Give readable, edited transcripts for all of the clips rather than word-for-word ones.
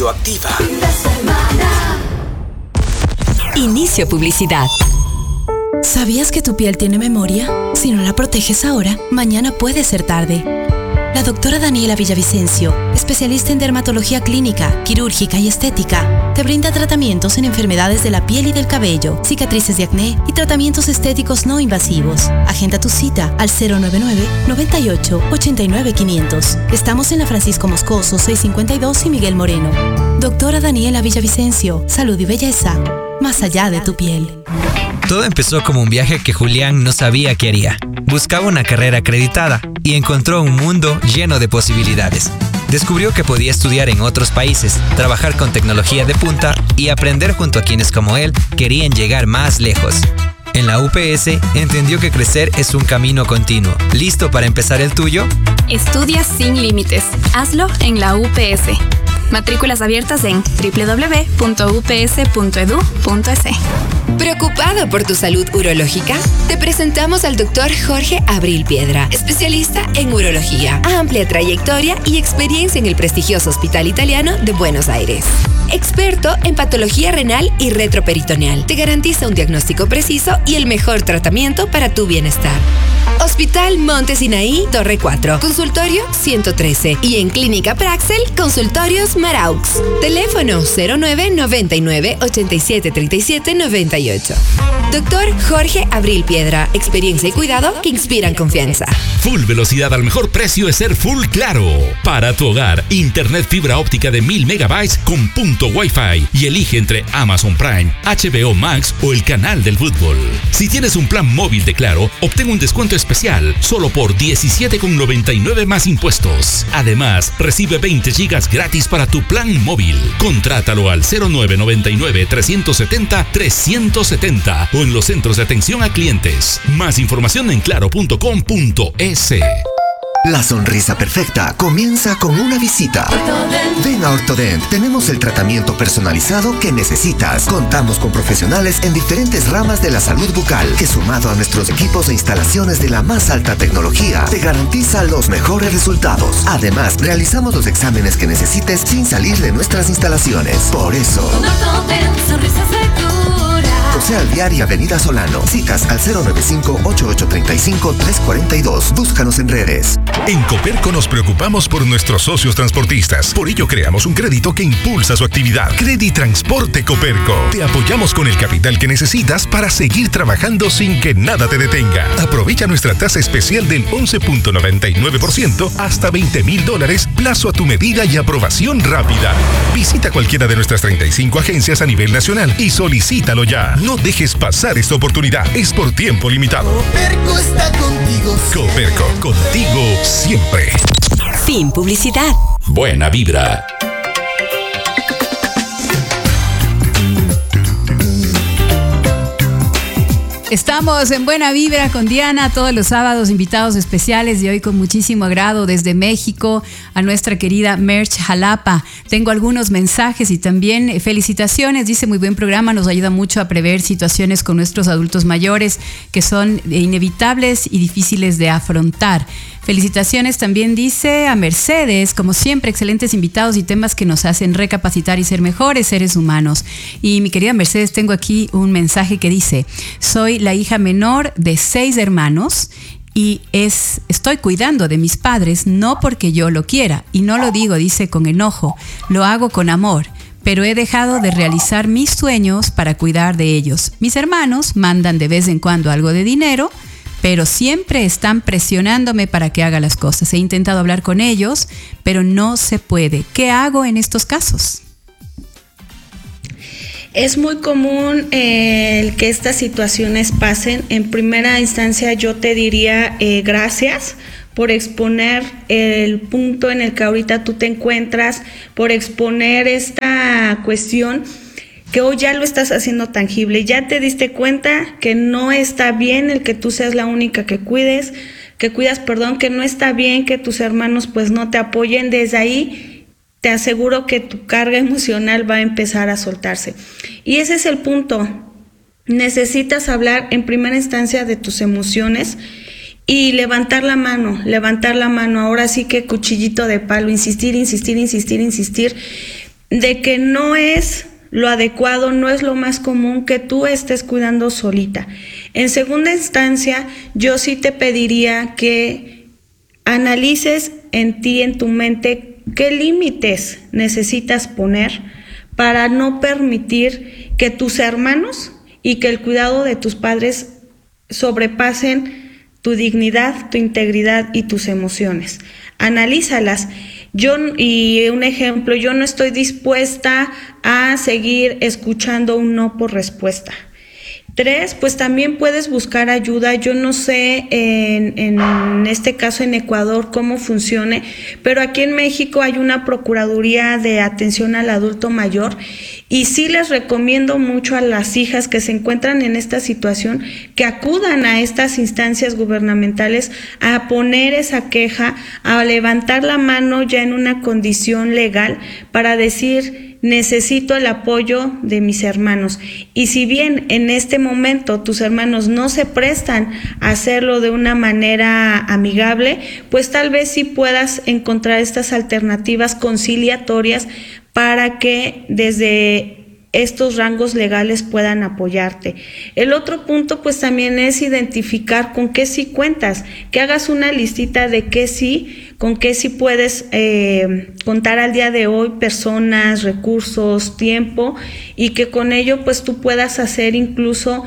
Radioactiva. Inicio publicidad. ¿Sabías que tu piel tiene memoria? Si no la proteges ahora, mañana puede ser tarde. La doctora Daniela Villavicencio, especialista en dermatología clínica, quirúrgica y estética, te brinda tratamientos en enfermedades de la piel y del cabello, cicatrices de acné y tratamientos estéticos no invasivos. Agenda tu cita al 099-98-89-500. Estamos en la Francisco Moscoso 652 y Miguel Moreno. Doctora Daniela Villavicencio, salud y belleza, más allá de tu piel. Todo empezó como un viaje que Julián no sabía qué haría. Buscaba una carrera acreditada y encontró un mundo lleno de posibilidades. Descubrió que podía estudiar en otros países, trabajar con tecnología de punta y aprender junto a quienes como él querían llegar más lejos. En la UPS entendió que crecer es un camino continuo. ¿Listo para empezar el tuyo? Estudia sin límites. Hazlo en la UPS. Matrículas abiertas en www.ups.edu.es. ¿Preocupado por tu salud urológica? Te presentamos al Dr. Jorge Abril Piedra, especialista en urología, amplia trayectoria y experiencia en el prestigioso Hospital Italiano de Buenos Aires. Experto en patología renal y retroperitoneal, te garantiza un diagnóstico preciso y el mejor tratamiento para tu bienestar. Hospital Monte Sinaí, Torre 4, Consultorio 113 y en Clínica Praxel, Consultorios Maraux. Teléfono 0999 87 37 98. Doctor Jorge Abril Piedra, experiencia y cuidado que inspiran confianza. Full velocidad al mejor precio es ser Full Claro. Para tu hogar, internet fibra óptica de 1000 megabytes con punto Wi-Fi y elige entre Amazon Prime, HBO Max o el canal del fútbol. Si tienes un plan móvil de Claro, obtén un descuento especial solo por $17,99 más impuestos. Además, recibe 20 gigas gratis para tu plan móvil. Contrátalo al 0999 370 370 o en los centros de atención a clientes. Más información en claro.com.es. La sonrisa perfecta comienza con una visita. Ven a Ortodent. Tenemos el tratamiento personalizado que necesitas. Contamos con profesionales en diferentes ramas de la salud bucal, que sumado a nuestros equipos e instalaciones de la más alta tecnología, te garantiza los mejores resultados. Además, realizamos los exámenes que necesites sin salir de nuestras instalaciones. Por eso, José Alviar y Avenida Solano. Citas al 095-8835-342. Búscanos en redes. En Coperco nos preocupamos por nuestros socios transportistas. Por ello creamos un crédito que impulsa su actividad. Creditransporte Coperco. Te apoyamos con el capital que necesitas para seguir trabajando sin que nada te detenga. Aprovecha nuestra tasa especial del 11.99% hasta $20,000, plazo a tu medida y aprobación rápida. Visita cualquiera de nuestras 35 agencias a nivel nacional y solicítalo ya. No dejes pasar esta oportunidad. Es por tiempo limitado. Coperco está contigo siempre. Coperco, contigo siempre. Fin publicidad. Buena vibra. Estamos en Buena Vibra con Diana todos los sábados, invitados especiales y hoy con muchísimo agrado desde México a nuestra querida Merch Jalapa. Tengo algunos mensajes y también felicitaciones. Dice, muy buen programa, nos ayuda mucho a prever situaciones con nuestros adultos mayores que son inevitables y difíciles de afrontar. Felicitaciones también dice a Mercedes, como siempre, excelentes invitados y temas que nos hacen recapacitar y ser mejores seres humanos. Y mi querida Mercedes, tengo aquí un mensaje que dice, soy la hija menor de 6 hermanos y estoy cuidando de mis padres no porque yo lo quiera, y no lo digo, dice, con enojo, lo hago con amor. Pero he dejado de realizar mis sueños para cuidar de ellos. Mis hermanos mandan de vez en cuando algo de dinero, pero siempre están presionándome para que haga las cosas. He intentado hablar con ellos, pero no se puede. ¿Qué hago en estos casos? Es muy común el que estas situaciones pasen. En primera instancia yo te diría gracias por exponer el punto en el que ahorita tú te encuentras, por exponer esta cuestión que hoy ya lo estás haciendo tangible. Ya te diste cuenta que no está bien el que tú seas la única que cuidas, que no está bien que tus hermanos pues no te apoyen. Desde ahí te aseguro que tu carga emocional va a empezar a soltarse. Y ese es el punto. Necesitas hablar en primera instancia de tus emociones y levantar la mano. Ahora sí que cuchillito de palo, insistir. de que no es lo adecuado, no es lo más común que tú estés cuidando solita. En segunda instancia, yo sí te pediría que analices en ti, en tu mente, qué límites necesitas poner para no permitir que tus hermanos y que el cuidado de tus padres sobrepasen tu dignidad, tu integridad y tus emociones. Analízalas. Y un ejemplo, yo no estoy dispuesta a seguir escuchando un no por respuesta. 3, pues también puedes buscar ayuda. Yo no sé en este caso en Ecuador cómo funcione, pero aquí en México hay una Procuraduría de Atención al Adulto Mayor y sí les recomiendo mucho a las hijas que se encuentran en esta situación que acudan a estas instancias gubernamentales a poner esa queja, a levantar la mano ya en una condición legal para decir: necesito el apoyo de mis hermanos. Y si bien en este momento tus hermanos no se prestan a hacerlo de una manera amigable, pues tal vez sí puedas encontrar estas alternativas conciliatorias para que desde estos rangos legales puedan apoyarte. El otro punto pues también es identificar con qué sí cuentas, que hagas una listita de qué sí, con qué sí puedes contar al día de hoy, personas, recursos, tiempo, y que con ello pues tú puedas hacer incluso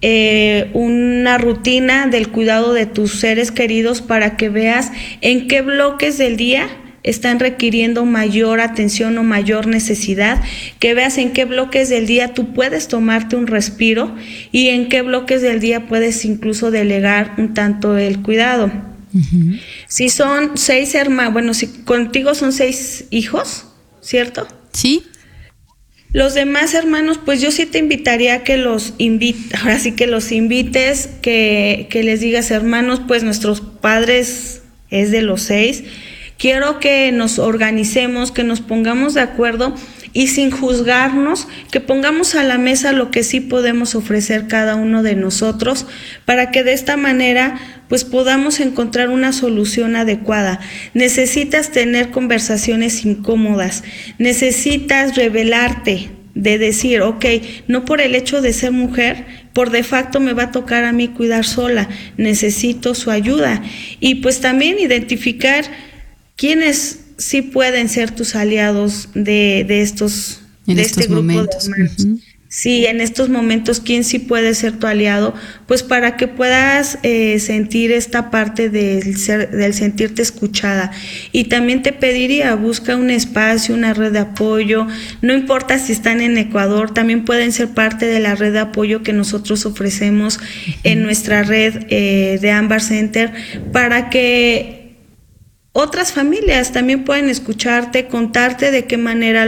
una rutina del cuidado de tus seres queridos para que veas en qué bloques del día están requiriendo mayor atención o mayor necesidad, que veas en qué bloques del día tú puedes tomarte un respiro y en qué bloques del día puedes incluso delegar un tanto el cuidado. Uh-huh. Si son 6 hermanos, bueno, si contigo son 6 hijos, ¿cierto? Sí. Los demás hermanos, pues yo sí te invitaría a que los invites, que les digas: hermanos, pues nuestros padres es de los 6. Quiero que nos organicemos, que nos pongamos de acuerdo y sin juzgarnos, que pongamos a la mesa lo que sí podemos ofrecer cada uno de nosotros para que de esta manera pues podamos encontrar una solución adecuada. Necesitas tener conversaciones incómodas, necesitas revelarte, de decir: ok, no por el hecho de ser mujer, por de facto me va a tocar a mí cuidar sola, necesito su ayuda. Y pues también identificar quiénes sí pueden ser tus aliados de estos grupo momentos de hermanos. Uh-huh. Sí, en estos momentos, quién sí puede ser tu aliado, pues para que puedas sentir esta parte del sentirte escuchada. Y también te pediría: busca un espacio, una red de apoyo. No importa si están en Ecuador, también pueden ser parte de la red de apoyo que nosotros ofrecemos en nuestra red de Ámbar Center, para que otras familias también pueden escucharte, contarte de qué manera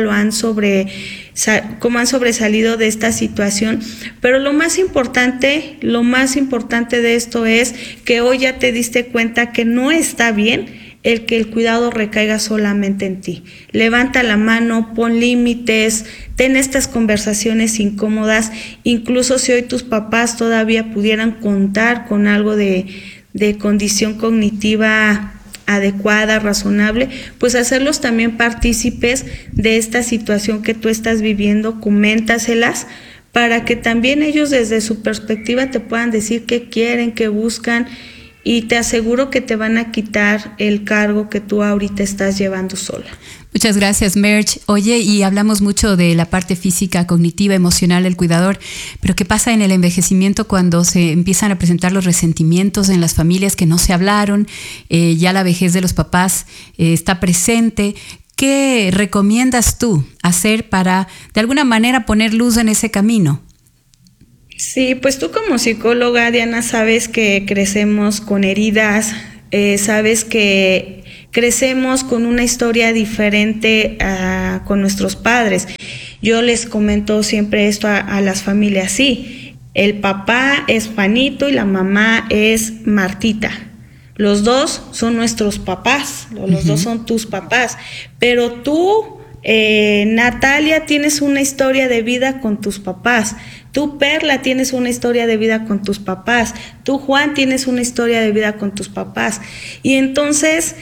cómo han sobresalido de esta situación. Pero lo más importante de esto es que hoy ya te diste cuenta que no está bien el que el cuidado recaiga solamente en ti. Levanta la mano, pon límites, ten estas conversaciones incómodas. Incluso si hoy tus papás todavía pudieran contar con algo de condición cognitiva adecuada, razonable, pues hacerlos también partícipes de esta situación que tú estás viviendo, coméntaselas para que también ellos desde su perspectiva te puedan decir qué quieren, qué buscan, y te aseguro que te van a quitar el cargo que tú ahorita estás llevando sola. Muchas gracias, Merch. Oye, y hablamos mucho de la parte física, cognitiva, emocional del cuidador, pero ¿qué pasa en el envejecimiento cuando se empiezan a presentar los resentimientos en las familias que no se hablaron? Ya la vejez de los papás está presente. ¿Qué recomiendas tú hacer para, de alguna manera, poner luz en ese camino? Sí, pues tú como psicóloga, Diana, sabes que crecemos con heridas, sabes que crecemos con una historia diferente con nuestros padres. Yo les comento siempre esto a las familias: sí, el papá es Juanito y la mamá es Martita. Los dos son nuestros papás, los dos son tus papás, pero tú, Natalia, tienes una historia de vida con tus papás. Tú, Perla, tienes una historia de vida con tus papás. Tú, Juan, tienes una historia de vida con tus papás. Y entonces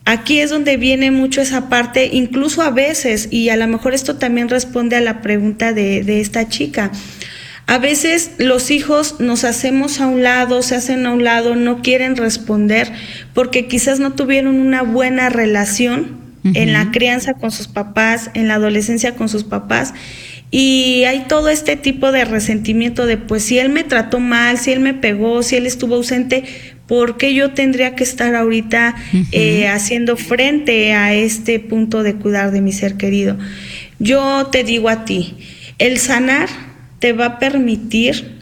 aquí es donde viene mucho esa parte, incluso a veces, y a lo mejor esto también responde a la pregunta de esta chica. A veces los hijos nos hacemos a un lado, se hacen a un lado, no quieren responder porque quizás no tuvieron una buena relación en la crianza con sus papás, en la adolescencia con sus papás, y hay todo este tipo de resentimiento de pues si él me trató mal, si él me pegó, si él estuvo ausente, ¿por qué yo tendría que estar ahorita haciendo frente a este punto de cuidar de mi ser querido? Yo te digo a ti, el sanar te va a permitir,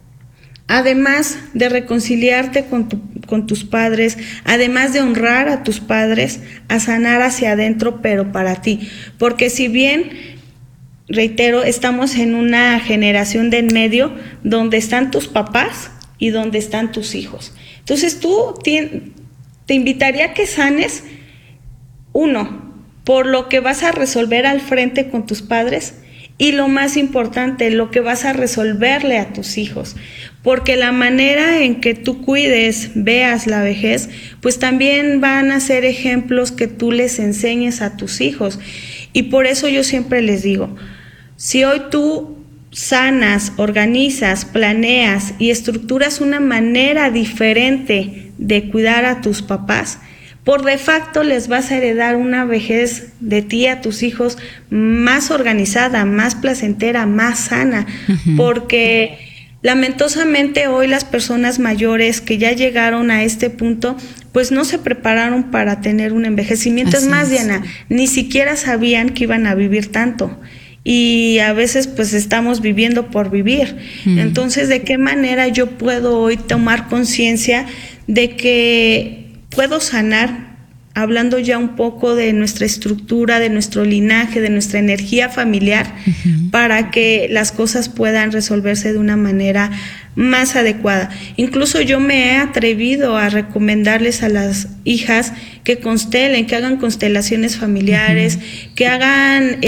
además de reconciliarte con tus padres, además de honrar a tus padres, a sanar hacia adentro, pero para ti. Porque si bien, reitero, estamos en una generación de en medio donde están tus papás y donde están tus hijos. Entonces te invitaría a que sanes, uno, por lo que vas a resolver al frente con tus padres, y lo más importante, lo que vas a resolverle a tus hijos, porque la manera en que tú cuides, veas la vejez, pues también van a ser ejemplos que tú les enseñes a tus hijos. Y por eso yo siempre les digo, si hoy tú sanas, organizas, planeas y estructuras una manera diferente de cuidar a tus papás, por de facto les vas a heredar una vejez de ti a tus hijos más organizada, más placentera, más sana, porque lamentosamente hoy las personas mayores que ya llegaron a este punto, pues no se prepararon para tener un envejecimiento. Es más, Diana, ni siquiera sabían que iban a vivir tanto. Y a veces pues estamos viviendo por vivir. Entonces, ¿de qué manera yo puedo hoy tomar conciencia de que puedo sanar, hablando ya un poco de nuestra estructura, de nuestro linaje, de nuestra energía familiar, para que las cosas puedan resolverse de una manera más adecuada? Incluso yo me he atrevido a recomendarles a las hijas que constelen, que hagan constelaciones familiares, que hagan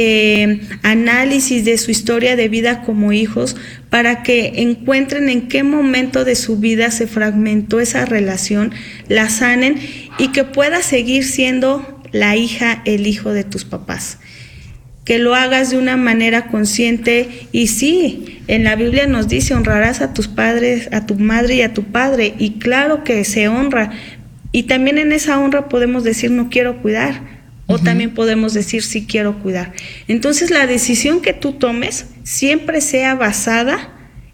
análisis de su historia de vida como hijos, para que encuentren en qué momento de su vida se fragmentó esa relación, la sanen y que pueda seguir siendo la hija, el hijo de tus papás. Que lo hagas de una manera consciente. Y sí, en la Biblia nos dice, honrarás a tus padres, a tu madre y a tu padre, y claro que se honra, y también en esa honra podemos decir no quiero cuidar, o también podemos decir sí quiero cuidar. Entonces la decisión que tú tomes siempre sea basada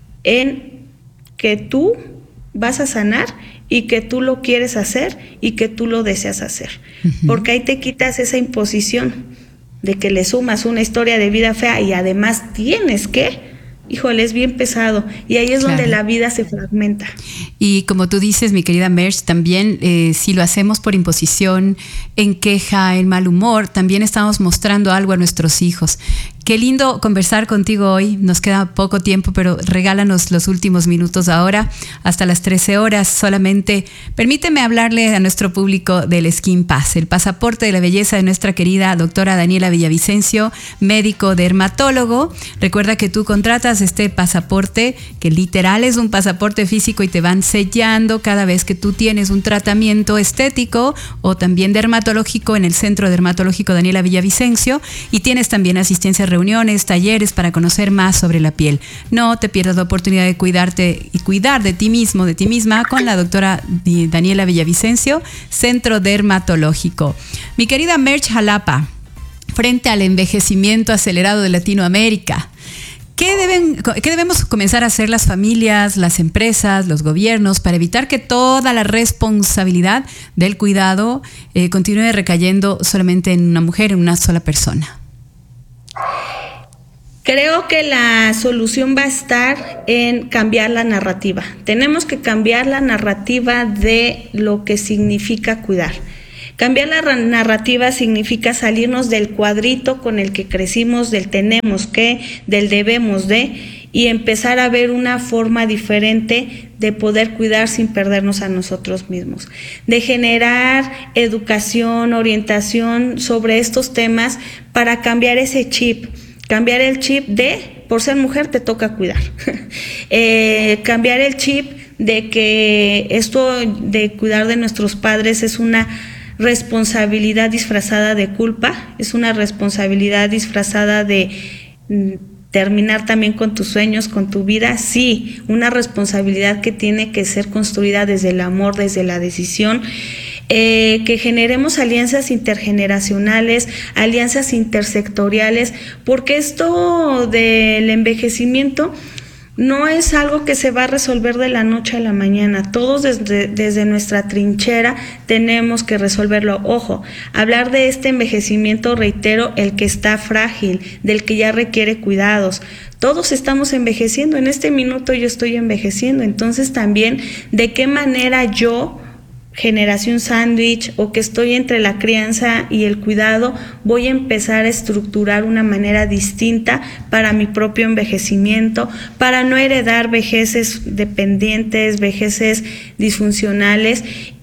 en que tú vas a sanar y que tú lo quieres hacer y que tú lo deseas hacer, porque ahí te quitas esa imposición de que le sumas una historia de vida fea y además tienes que, híjole, es bien pesado, y ahí es donde la vida se fragmenta. Y como tú dices, mi querida Merch, también si lo hacemos por imposición, en queja, en mal humor, también estamos mostrando algo a nuestros hijos. Qué lindo conversar contigo hoy. Nos queda poco tiempo, pero regálanos los últimos minutos ahora, hasta las 13 horas. Solamente permíteme hablarle a nuestro público del Skin Pass, el pasaporte de la belleza de nuestra querida doctora Daniela Villavicencio, médico dermatólogo. Recuerda que tú contratas este pasaporte, que literal es un pasaporte físico, y te van sellando cada vez que tú tienes un tratamiento estético o también dermatológico en el Centro Dermatológico Daniela Villavicencio, y tienes también asistencia, reuniones, talleres para conocer más sobre la piel. No te pierdas la oportunidad de cuidarte y cuidar de ti mismo, de ti misma, con la doctora Daniela Villavicencio, Centro Dermatológico. Mi querida Merch Jalapa, frente al envejecimiento acelerado de Latinoamérica, ¿qué debemos comenzar a hacer las familias, las empresas, los gobiernos para evitar que toda la responsabilidad del cuidado continúe recayendo solamente en una mujer, en una sola persona? Creo que la solución va a estar en cambiar la narrativa. Tenemos que cambiar la narrativa de lo que significa cuidar. Cambiar la narrativa significa salirnos del cuadrito con el que crecimos, del tenemos que, del debemos de, y empezar a ver una forma diferente de poder cuidar sin perdernos a nosotros mismos. De generar educación, orientación sobre estos temas para cambiar ese chip. Cambiar el chip de, por ser mujer te toca cuidar. Cambiar el chip de que esto de cuidar de nuestros padres es una responsabilidad disfrazada de culpa, es una responsabilidad disfrazada de terminar también con tus sueños, con tu vida, sí, una responsabilidad que tiene que ser construida desde el amor, desde la decisión, que generemos alianzas intergeneracionales, alianzas intersectoriales, porque esto del envejecimiento no es algo que se va a resolver de la noche a la mañana. Todos desde nuestra trinchera tenemos que resolverlo. Ojo, hablar de este envejecimiento, reitero, el que está frágil, del que ya requiere cuidados. Todos estamos envejeciendo. En este minuto yo estoy envejeciendo. Entonces también, ¿de qué manera yo, generación sándwich, o que estoy entre la crianza y el cuidado, voy a empezar a estructurar una manera distinta para mi propio envejecimiento, para no heredar vejeces dependientes, vejeces disfuncionales?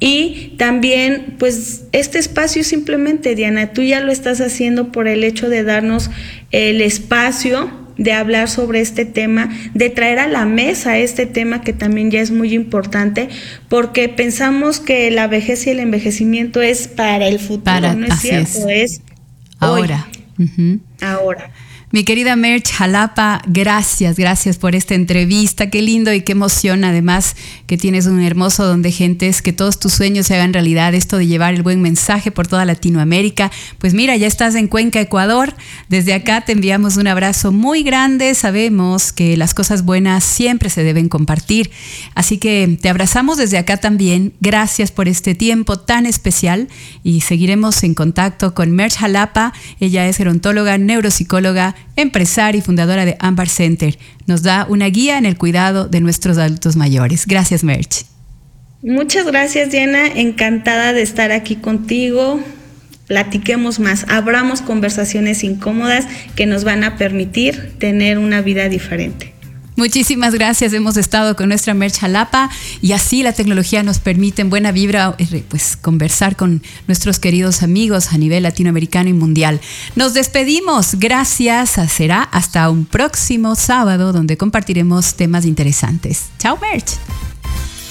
Y también, pues, este espacio simplemente, Diana, tú ya lo estás haciendo por el hecho de darnos el espacio de hablar sobre este tema, de traer a la mesa este tema que también ya es muy importante, porque pensamos que la vejez y el envejecimiento es para el futuro, no es cierto, es ahora. Hoy. Ahora. Mi querida Merch Jalapa, gracias por esta entrevista. Qué lindo y qué emoción, además, que tienes un hermoso don de gentes, que todos tus sueños se hagan realidad, esto de llevar el buen mensaje por toda Latinoamérica. Pues mira, ya estás en Cuenca, Ecuador. Desde acá te enviamos un abrazo muy grande. Sabemos que las cosas buenas siempre se deben compartir. Así que te abrazamos desde acá también. Gracias por este tiempo tan especial y seguiremos en contacto con Merch Jalapa. Ella es gerontóloga, neuropsicóloga, empresaria y fundadora de Ámbar Center. Nos da una guía en el cuidado de nuestros adultos mayores. Gracias, Merch. Muchas gracias, Diana. Encantada de estar aquí contigo. Platiquemos más, abramos conversaciones incómodas que nos van a permitir tener una vida diferente. Muchísimas gracias. Hemos estado con nuestra Merch Jalapa y así la tecnología nos permite en buena vibra pues conversar con nuestros queridos amigos a nivel latinoamericano y mundial. Nos despedimos. Gracias. Será hasta un próximo sábado donde compartiremos temas interesantes. Chao, Merch.